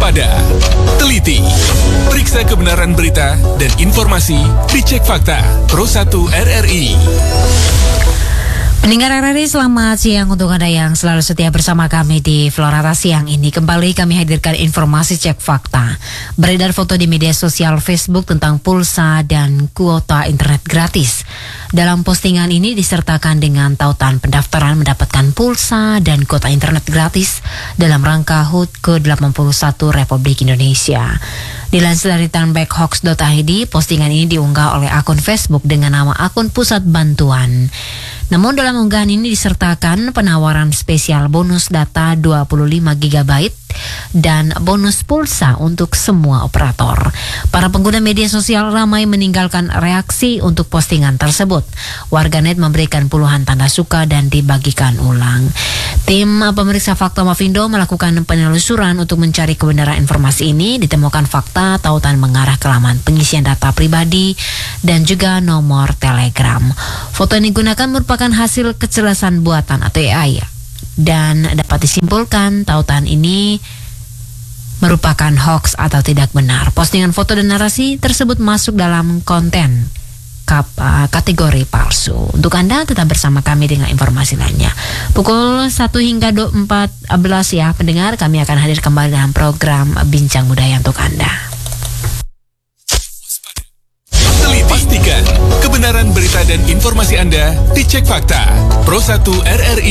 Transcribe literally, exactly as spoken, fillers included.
waspada, teliti, periksa kebenaran berita dan informasi, dicek fakta. Pro satu R R I. Pendengar R R I, selamat siang untuk Anda yang selalu setia bersama kami di Florata siang ini. Kembali kami hadirkan informasi cek fakta. Beredar foto di media sosial Facebook tentang pulsa dan kuota internet gratis. Dalam postingan ini disertakan dengan tautan pendaftaran mendapatkan pulsa dan kuota internet gratis dalam rangka H U T ke delapan puluh satu Republik Indonesia. Dilansir dari tanbekhoax dot I D, postingan ini diunggah oleh akun Facebook dengan nama akun Pusat Bantuan. Namun dalam unggahan ini disertakan penawaran spesial bonus data dua puluh lima giga byte dan bonus pulsa untuk semua operator. Para pengguna media sosial ramai meninggalkan reaksi untuk postingan tersebut. Warganet memberikan puluhan tanda suka dan dibagikan ulang. Tim pemeriksa fakta Mafindo melakukan penelusuran untuk mencari kebenaran informasi ini. Ditemukan fakta tautan mengarah ke laman pengisian data pribadi dan juga nomor telegram. Foto yang digunakan merupakan hasil kecerdasan buatan atau A I dan dapat disimpulkan tautan ini merupakan hoax atau tidak benar. Postingan foto dan narasi tersebut masuk dalam konten kap, uh, kategori palsu. Untuk Anda tetap bersama kami dengan informasi lainnya. Pukul satu hingga empat belas ya pendengar, kami akan hadir kembali dalam program Bincang Budaya untuk Anda. Pastikan kebenaran berita dan informasi Anda dicek fakta. Pro satu R R I